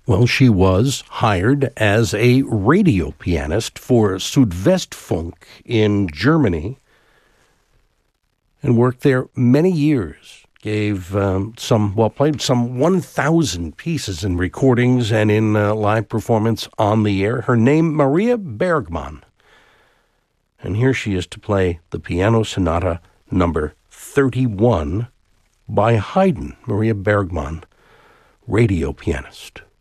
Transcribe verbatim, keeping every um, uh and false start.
Well, she was hired as a radio pianist for Südwestfunk in Germany and worked there many years. Gave um, some, well, played some one thousand pieces in recordings and in uh, live performance on the air. Her name, Maria Bergman. And here she is to play the Piano Sonata number thirty-one by Haydn. Maria Bergman, radio pianist.